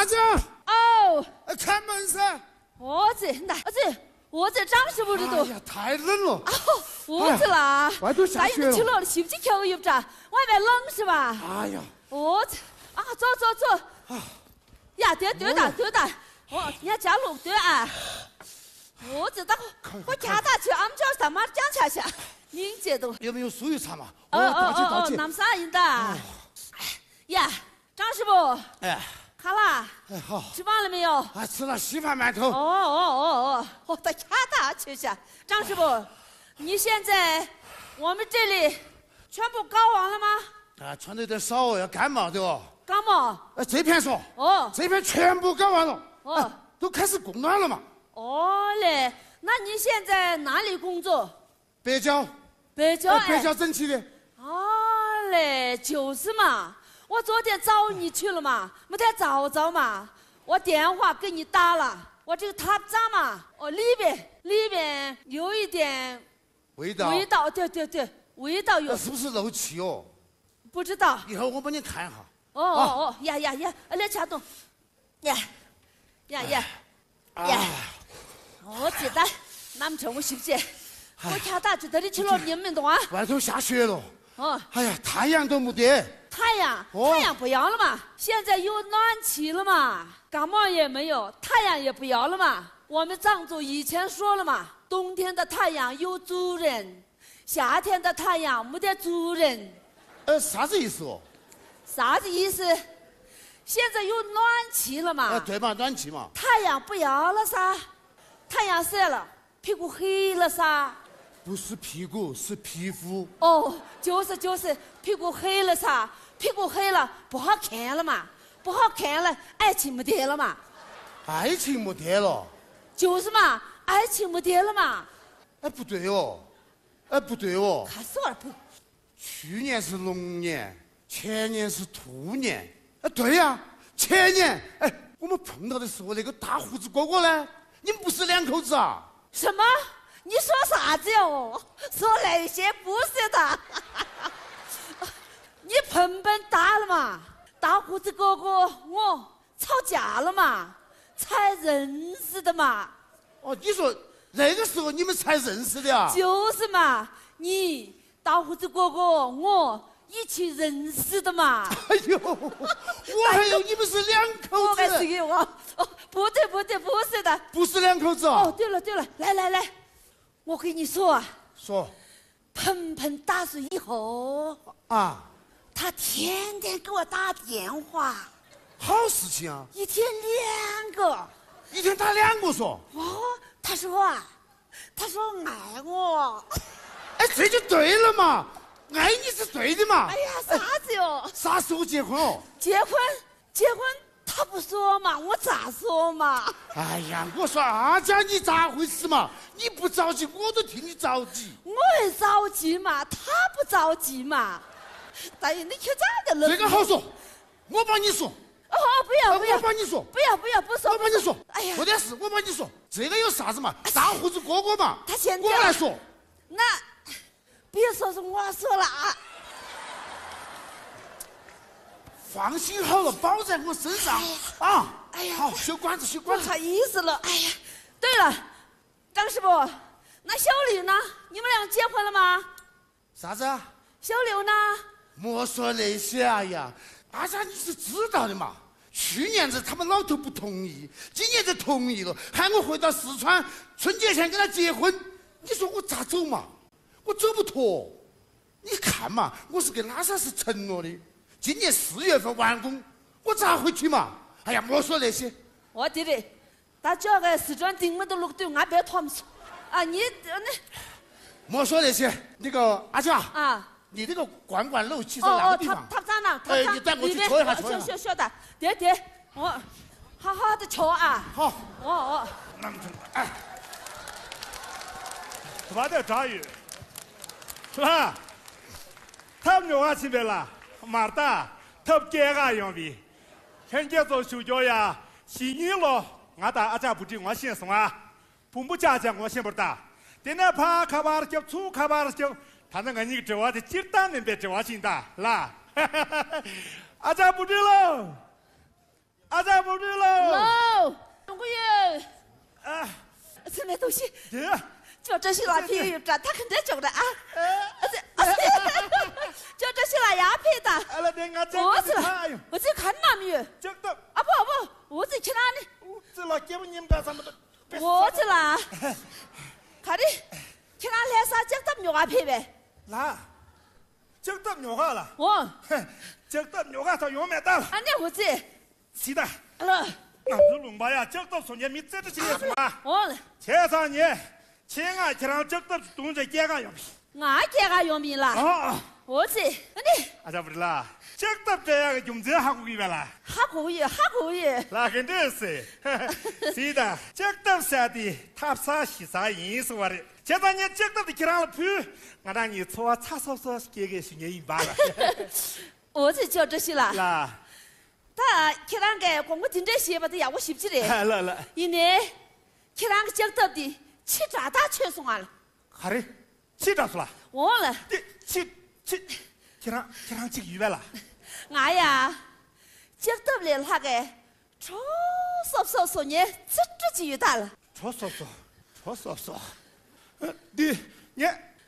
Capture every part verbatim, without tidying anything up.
子？ 哦， 开门噻！ 我这那儿子，我这张师傅这都。 哎呀，太冷了。 哦，屋子啦， 外头下雪了。 去了，洗不起口又不着，外面冷是吧？ 哎呀， 屋子啊，走走走。呀，对对的对的，我你看家路对啊。屋子到我家大去，俺们家上马讲起下，您这都。 有没有酥油茶嘛？ 哦哦哦哦，那么啥应的。呀，张师傅。 哎。 好啦， 哎好， 吃饭了没有？ 啊，吃了稀饭馒头。 哦哦哦哦，我到家大去下。张师傅，你现在我们这里全部搞完了吗？ 啊，穿的有点少哦，要感冒的哦。 感冒？ 哎，这片说。 哦。 这片全部搞完了。 哦。 都开始供暖了嘛。 哦嘞，那你现在哪里工作？ 北郊。 北郊哎。 北郊整齐的。 哦嘞，就是嘛。我昨天找你去了嘛，没得找着嘛，我电话给你打了，我这个塔咋嘛？哦，里边里边有一点味道， 味道，对对对，味道有。 是不是漏气哦？ 不知道。 一会儿我帮你看一下。 哦哦哦，呀呀呀，来掐动，呀呀呀呀，我记得，那么这我是不是？我看打就这里去了，你们懂啊？ 外头下雪了。 哦。 哎呀，太阳都没得。 太阳，太阳不要了嘛，现在有暖气了嘛，感冒也没有，太阳也不要了嘛。我们藏族以前说了嘛，冬天的太阳有主人，夏天的太阳没得主人。 呃，啥子意思哦？ 啥子意思？现在有暖气了嘛？ 呃，对嘛，暖气嘛。 太阳不要了噻，太阳晒了，屁股黑了噻。 不是屁股，是皮肤。 哦，就是就是，屁股黑了噻，屁股黑了不好看了嘛，不好看了，爱情没得了嘛。 爱情没得了。 就是嘛，爱情没得了嘛。 哎，不对哦，哎，不对哦。 看死我不。 去年是龙年，前年是兔年。哎，对呀、啊，前年，哎，我们碰到的时候那个大胡子哥哥呢？你们不是两口子啊？ 什么？你说啥子哟？说那些不是的。你盆盆大了嘛？大胡子哥哥我吵架了嘛？才认识的嘛？ 哦，你说那个时候你们才认识的啊？ 就是嘛，你大胡子哥哥我一起认识的嘛。 哎呦，我还以为你们是两口子。 我还是给我哦，不对不对，不是的， 不是两口子啊。 哦，对了对了，来来来。我跟你说啊， 说， 盆盆打水以后啊， 他天天给我打电话， 好事情啊， 一天两个， 一天打两个说。 哦，他说啊，他说爱我， 哎，这就对了嘛，爱你是对的嘛。 哎呀，啥子哟？ 啥时候结婚哦？ 结婚，结婚。他不说嘛，我咋说嘛？ 哎呀，我说阿佳，你咋回事嘛？你不着急，我都替你着急。 我也着急嘛，他不着急嘛。大爷，你去咋的了？ 这个好说，我帮你说。 哦，不要不要， 我帮你说。 不要不要，不说。 我帮你说。 哎呀， 没得事，我帮你说。这个有啥子嘛？大胡子哥哥嘛。 他现在我来说。 那，别说是我说了啊。 放心好了，包在我身上。哎啊！ 哎呀， 好，修管子，修管子。 不好意思了。哎呀，对了，张师傅，那小刘呢？你们俩结婚了吗？ 啥子啊？ 小刘呢？ 莫说那些，哎呀，阿佳你是知道的嘛。去年子他们老头不同意，今年子同意了，喊我回到四川春节前跟他结婚。你说我咋走嘛？我走不脱。你看嘛，我是给拉萨是承诺的。今年四月份完工，我咋回去嘛？哎呀，莫说那些。 我对的，他叫个四川顶么都录对俺别团说啊，你那。 莫说那些，那个阿佳啊， 你那个罐罐楼其实那个地方， 哦哦，他他咋了？ 哎，你带我去瞧一下，瞧一下。 晓晓得，对对，我好好的瞧啊。 好。 哦哦。 那么哎， 什么张宇？是吧？他们我去别了，马达，他们干个样的，现在做手脚呀，新年了，俺打阿家不知我先送啊，父母家家我先不打，等那怕卡巴叫粗卡巴叫，他那个你这话的鸡蛋那边这话心大啦，阿家不知了。 阿在不对喽。 喽，中国人， 啊， 这那东西， 爹， 就这些拉皮有着，他肯定讲的啊。这，就这些拉鸦片的。 阿拉爹俺这我是哎呦了，，我这看哪没有？ 这个， 啊不不，我这去哪里？ 这老给不你们干什么的？ 我这啦，看的，去哪来啥讲的苗鸦片呗？ 那，这个牛话了。 我， 这个牛话他永远大了。 俺那我这， 是的。 了， 那是龙巴呀，这个说你没这这些什么？ 我， 前三年，前俺前让这个东西给俺用的。 俺给俺用米了。 啊， 我这，你， 阿这不是啦，这个这样用这还可以了。 还可以，还可以。 那肯定是，是的，这个山的他啥西啥人是我的。现在你这个的给上了铺，我让你搓擦扫扫给给新年一把了。 我这叫这些了。 啦， 他去那个光我听这些吧，都要我洗不起来。 来来， 因为去那个讲到的气炸大全送完了。 好的，去着是了。 忘了。 去去，给上给上几个月了。 俺呀，讲到了那个，超少少少年，这这几月大了。 搓搓搓，搓搓搓。呃，对，你，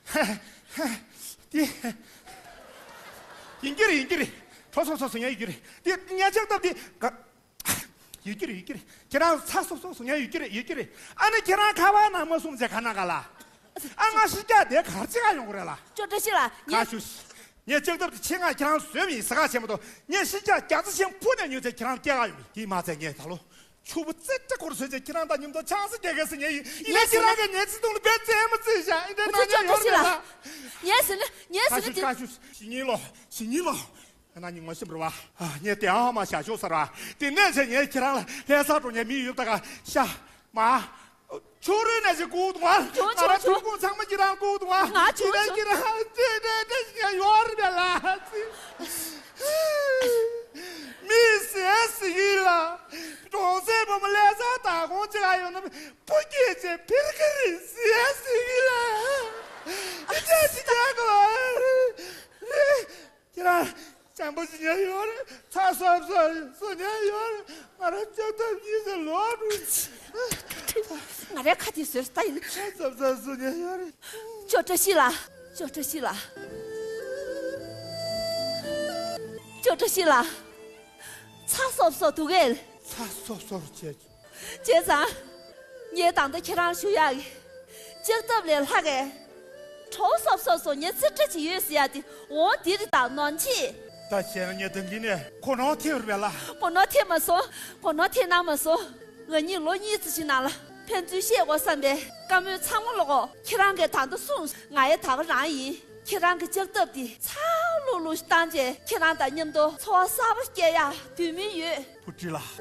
对，应该的应该的，搓搓搓是应该的。对，你讲到的个，有给的有给的，给上擦搓搓是应该有给的有给的。俺那给上看完那么送在看那个啦，俺俺是家得看这个用过来了。 就这些了。 看就是，你讲到的钱俺给上随便是个钱不多，你是家家子钱不能你在给上点个用，你妈在你大路。全部这这过的时间，给让大你们都强势这个是年，一来给那个年纪动了别这么这下，你这我就叫这些了。年是的，年是的。 看就是新年了，新年了。那你我是不是吧？啊，你电话嘛下就是吧？对那些年给上了，两三周年没有那个下妈，穷人那些孤独啊，那中工厂嘛给上孤独啊，现在给上这这这些院里边了。没三十一了，总算我们来上打工去了，有那么不给这别个人三十一了，这几天个，你看，咱不是年有的，才三十四年有的，俺这叫他你是老主， 俺这看的岁数大人， 才三十四年有的， 就这些了，就这些了，就这些了。差少少都爱了， 差少少姐， 街上，你当的去让修养的，讲到不了那个，超少少少你这这几月时样的，我弟的当暖气。 但现在你等你呢，可能听不了。 我那天没说，我那天那么说，我你落你自己拿了，偏最些我上边，刚没唱我了个，去让个当的送，俺也当个让意。去让个讲到的，草路路当街，去让大人都错啥不给呀，对面有。 不知了。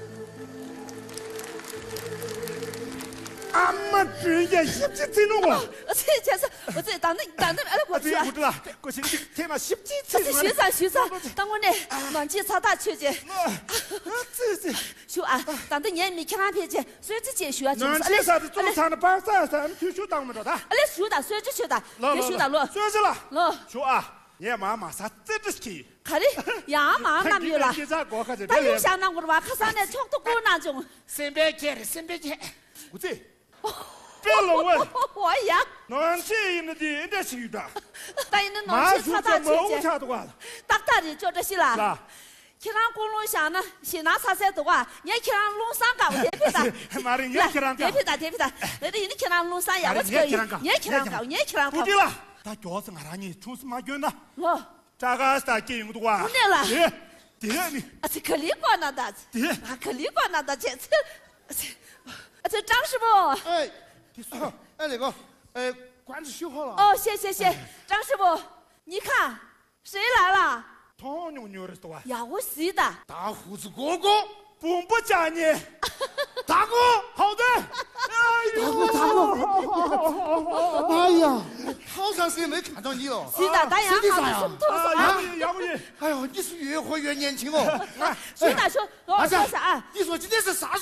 俺们直接洗不这弄了。 我这就是我这当那当那哎我去啊。 不知了，过去天嘛洗不这。 这学长学长，当我呢暖气超大去去。 这这。 学啊，当的年没看那片去，所以这节学啊。 暖气啥的做长的板啥啥，就就当不着他。 哎，学长，所以这学长，也学长了。 学是了。 了。 学啊，你妈妈啥这这去？ 看的，呀妈那没有了。他有想那我的话，可上来抢到过那种。 身边见的，身边见。 我这。别老问。 我呀。 暖气那的那是的。 但人那暖气超大去去。大大的就这些了。 是。 去让公路上呢，先拿茶色的话，你去让路上搞铁皮的。 妈的，你去让铁皮的铁皮的，那里你去让路上呀，我可以。你去让搞，你去让搞。 不对了，他脚是俺让你从什么军呢？ 我。 这个是他给用的话。 不能了。 对，对你。 啊，这可里光那的。 对。 啊，可里光那的，这这，这张师傅。 哎，哎那个，呃，管子修好了。 哦，谢谢谢，张师傅，你看谁来了？ 唐牛牛的多啊！ 呀，我是的。 大胡子哥哥， 不不加你。 大哥， 好的。 哎呦，大哥，哎呀，好长时间没看到你了。 是的，大洋好的， 啊，要不要不你？ 哎呦，你是越活越年轻哦。 是的，说，我说啥？ 你说今天是啥？